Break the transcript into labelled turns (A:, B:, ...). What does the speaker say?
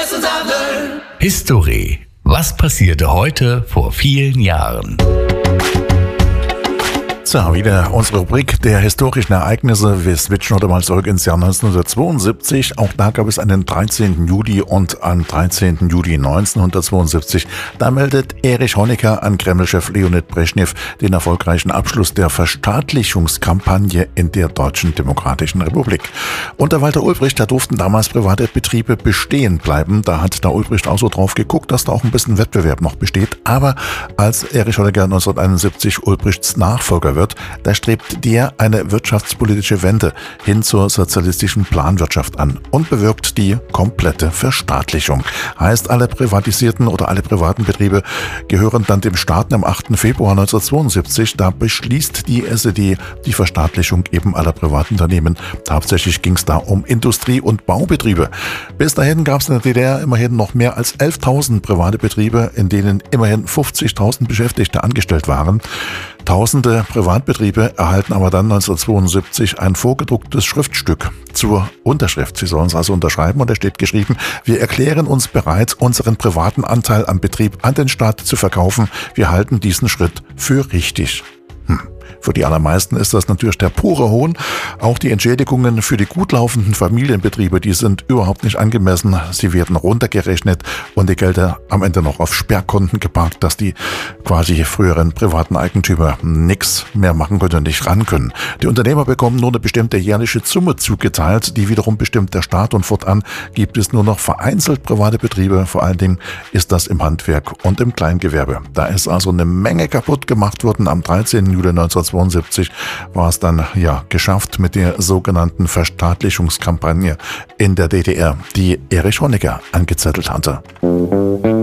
A: lessons I've learned.
B: History. Was passierte heute vor vielen Jahren?
C: So, wieder unsere Rubrik der historischen Ereignisse. Wir switchen heute mal zurück ins Jahr 1972. Auch da gab es einen 13. Juli und am 13. Juli 1972, da meldet Erich Honecker an Kreml-Chef Leonid Brezhnev den erfolgreichen Abschluss der Verstaatlichungskampagne in der Deutschen Demokratischen Republik. Unter Walter Ulbricht, da durften damals private Betriebe bestehen bleiben. Da hat der Ulbricht auch so drauf geguckt, dass da auch ein bisschen Wettbewerb noch besteht. Aber als Erich Honecker 1971 Ulbrichts Nachfolger wird, da strebt der eine wirtschaftspolitische Wende hin zur sozialistischen Planwirtschaft an und bewirkt die komplette Verstaatlichung. Heißt, alle privatisierten oder alle privaten Betriebe gehören dann dem Staat. Am 8. Februar 1972, da beschließt die SED die Verstaatlichung eben aller Privatunternehmen. Hauptsächlich ging es da um Industrie- und Baubetriebe. Bis dahin gab es in der DDR immerhin noch mehr als 11.000 private Betriebe, in denen immerhin 50.000 Beschäftigte angestellt waren. Tausende Privatbetriebe erhalten aber dann 1972 ein vorgedrucktes Schriftstück zur Unterschrift. Sie sollen es also unterschreiben und da steht geschrieben: Wir erklären uns bereit, unseren privaten Anteil am Betrieb an den Staat zu verkaufen. Wir halten diesen Schritt für richtig. Für die allermeisten ist das natürlich der pure Hohn. Auch die Entschädigungen für die gut laufenden Familienbetriebe, die sind überhaupt nicht angemessen. Sie werden runtergerechnet und die Gelder am Ende noch auf Sperrkonten geparkt, dass die quasi früheren privaten Eigentümer nichts mehr machen können und nicht ran können. Die Unternehmer bekommen nur eine bestimmte jährliche Summe zugeteilt, die wiederum bestimmt der Staat, und fortan gibt es nur noch vereinzelt private Betriebe. Vor allen Dingen ist das im Handwerk und im Kleingewerbe. Da ist also eine Menge kaputt gemacht worden. Am 13. Juli 1972 war es dann geschafft mit der sogenannten Verstaatlichungskampagne in der DDR, die Erich Honecker angezettelt hatte.